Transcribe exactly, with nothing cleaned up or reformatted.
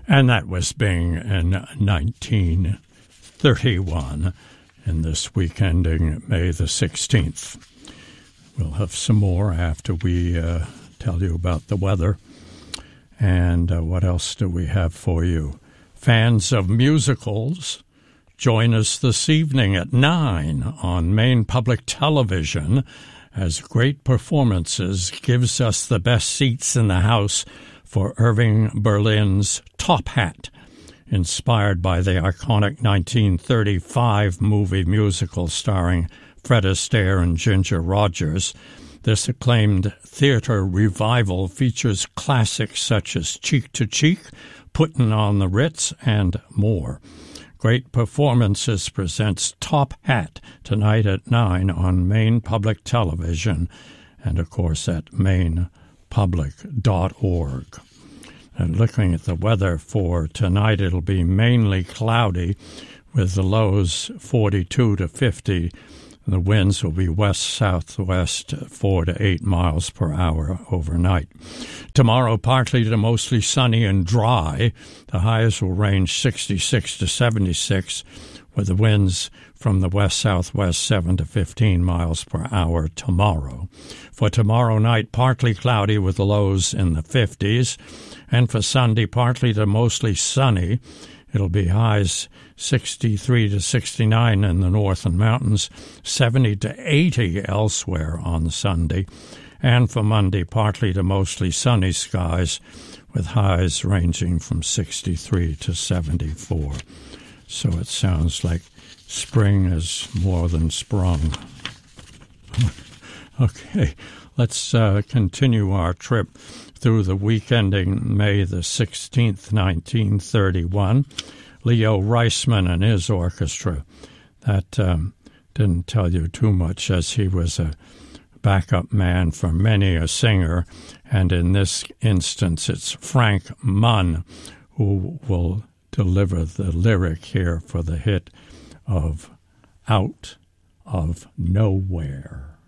And that was Bing in nineteen thirty-one, in this week ending May the sixteenth. We'll have some more after we uh, tell you about the weather. And uh, what else do we have for you? Fans of musicals, join us this evening at nine on Maine Public Television as Great Performances gives us the best seats in the house for Irving Berlin's Top Hat, inspired by the iconic nineteen thirty-five movie musical starring Fred Astaire and Ginger Rogers. This acclaimed theater revival features classics such as Cheek to Cheek, Puttin' on the Ritz, and more. Great Performances presents Top Hat tonight at nine on Maine Public Television and, of course, at maine public dot org. And looking at the weather for tonight, it'll be mainly cloudy with the lows forty-two to fifty. The winds will be west-southwest, four to eight miles per hour overnight. Tomorrow, partly to mostly sunny and dry. The highs will range sixty-six to seventy-six, with the winds from the west-southwest, seven to fifteen miles per hour tomorrow. For tomorrow night, partly cloudy with the lows in the fifties. And for Sunday, partly to mostly sunny. It'll be highs sixty-three to sixty-nine in the north and mountains, seventy to eighty elsewhere on Sunday. And for Monday, partly to mostly sunny skies with highs ranging from sixty-three to seventy-four. So it sounds like spring is more than sprung. Okay, let's uh, continue our trip through the week ending May the sixteenth, nineteen thirty-one. Leo Reisman and his orchestra. That um, didn't tell you too much, as he was a backup man for many a singer, and in this instance it's Frank Munn who will deliver the lyric here for the hit of Out of Nowhere.